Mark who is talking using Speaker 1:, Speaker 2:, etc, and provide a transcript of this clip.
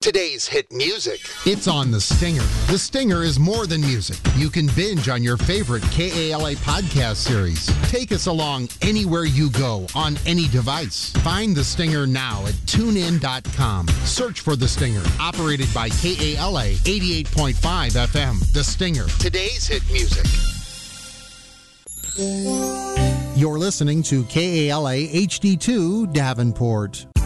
Speaker 1: Today's hit music.
Speaker 2: It's on The Stinger. The Stinger is more than music. You can binge on your favorite KALA podcast series. Take us along anywhere you go on any device. Find The Stinger now at tunein.com. Search for The Stinger, operated by KALA 88.5 FM. The Stinger.
Speaker 1: Today's hit music.
Speaker 2: You're listening to KALA HD2 Davenport.